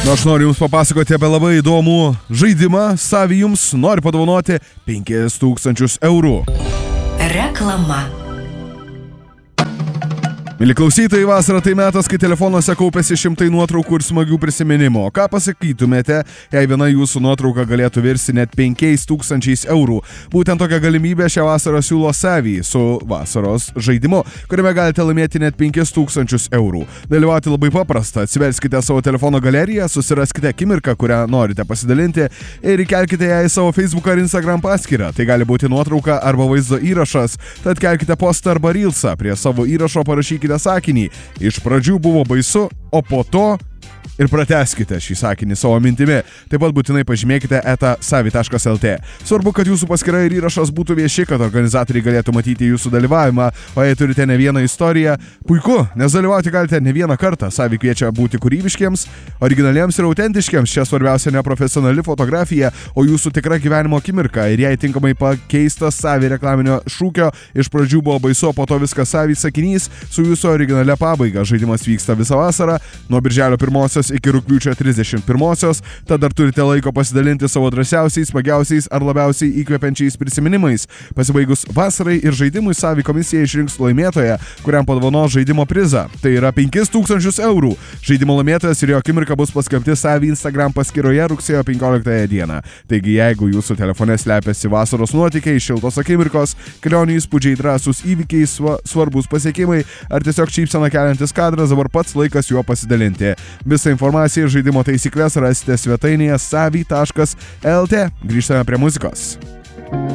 Aš noriu Jums papasakoti apie labai įdomų žaidimą. Savi Jums nori padovanoti 5000 eurų. Reklama. Mili klausytojai, vasara tai metas, kai telefonuose kaupiasi šimtai nuotraukų ir smagių prisiminimų. Ką pasakytumėte, jei viena jūsų nuotrauka galėtų virsti net 5000 eurų? Būtent tokią galimybę šią vasarą siūlo Savi su vasaros žaidimu, kuriame galite laimėti net 5000 eurų. Dalyvauti labai paprasta. Atsiverskite savo telefono galeriją, susiraskite akimirką, kurią norite pasidalinti ir įkelkite ją į savo Facebook ar Instagram paskyrą. Tai gali būti nuotrauka arba vaizdo įrašas. Tad kelkite postą arba reelsą. Prie savo įrašo parašykite sakinį. Iš pradžių buvo baisu, o po to ir pratęskite šį sakinį savo mintimi. Taip pat būtinai pažymėkite @savi.lt. Svarbu, kad jūsų paskyra ir įrašas būtų vieši, kad organizatoriai galėtų matyti jūsų dalyvavimą. O jei turite ne vieną istoriją, puiku, nes dalyvauti galite ne vieną kartą. Savi kviečia būti kūrybiškiams, originaliems ir autentiškiams. Čia svarbiausia ne profesionali fotografija, o jūsų tikra gyvenimo akimirka. Ir jei tinkamai pakeistas Savi reklaminio šūkio, iš pradžių buvo baisu, o po to viskas Savi sakinys su jūsų originalia pabaiga. Žaidimas vyksta visą vasarą, nuo birželio 1 iki rugpjūčio 31, tad dar turite laiko pasidalinti savo drąsiausiais, smagiausiais ar labiausiai įkvepiančiais prisiminimais. Pasibaigus vasarai ir žaidimui, Savi komisija išrinks laimėtoją, kuriam padovanos žaidimo prizą. Tai yra 5000 eurų. Žaidimo laimėtojas ir jo akimirka bus paskelbti Savi Instagram paskyroje rugsėjo 15 dieną. Taigi, jeigu jūsų telefone slepiasi vasaros nuotykiai, šiltos akimirkos, kelionių įspūdžiai, drąsūs įvykiai, svarbus pasiekimai ar tiesiog šypseną keliantis kadras, dabar pats laikas juo pasidalinti. Visą informaciją ir žaidimo taisyklės rasite svetainėje savi.lt. Grįžtame prie muzikos.